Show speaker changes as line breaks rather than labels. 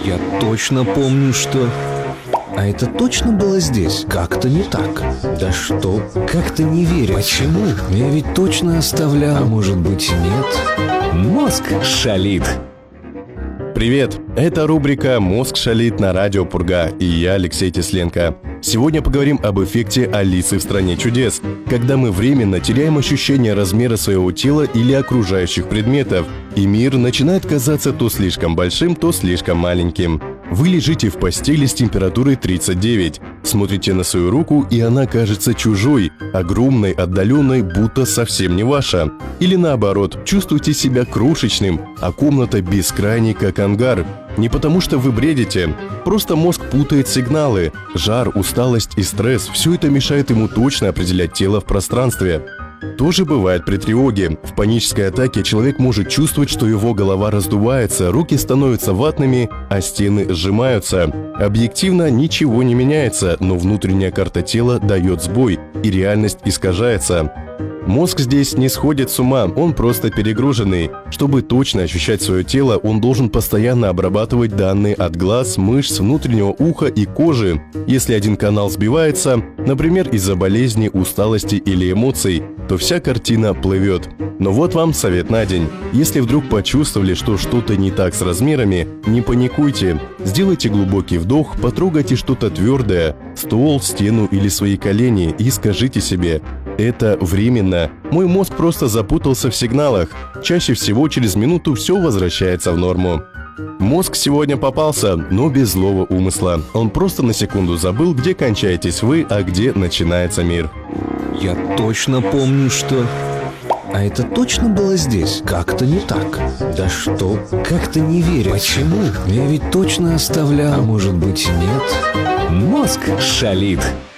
Я точно помню, что... А это точно было здесь? Как-то не так. Да что? Как-то не верю. Почему? Я ведь точно оставлял. А может быть, нет? Мозг шалит.
Привет! Это рубрика «Мозг шалит» на радио Пурга, и я, Алексей Тесленко. Сегодня поговорим об эффекте Алисы в стране чудес, когда мы временно теряем ощущение размера своего тела или окружающих предметов, и мир начинает казаться то слишком большим, то слишком маленьким. Вы лежите в постели с температурой 39, смотрите на свою руку, и она кажется чужой, огромной, отдаленной, будто совсем не ваша. Или наоборот, чувствуете себя крошечным, а комната бескрайней, как ангар. Не потому что вы бредите, просто мозг путает сигналы. Жар, усталость и стресс – все это мешает ему точно определять тело в пространстве. Тоже бывает при тревоге. В панической атаке человек может чувствовать, что его голова раздувается, руки становятся ватными, а стены сжимаются. Объективно ничего не меняется, но внутренняя карта тела дает сбой, и реальность искажается. Мозг здесь не сходит с ума, он просто перегруженный. Чтобы точно ощущать свое тело, он должен постоянно обрабатывать данные от глаз, мышц, внутреннего уха и кожи. Если один канал сбивается, например, из-за болезни, усталости или эмоций, то вся картина плывет. Но вот вам совет на день. Если вдруг почувствовали, что что-то не так с размерами, не паникуйте. Сделайте глубокий вдох, потрогайте что-то твердое, стол, стену или свои колени и скажите себе: это временно. Мой мозг просто запутался в сигналах. Чаще всего через минуту все возвращается в норму. Мозг сегодня попался, но без злого умысла. Он просто на секунду забыл, где кончаетесь вы, а где начинается мир.
Я точно помню, что... А это точно было здесь? Как-то не так. Да что? Как-то не верю. Почему? Я ведь точно оставлял. А может быть, нет? Мозг шалит.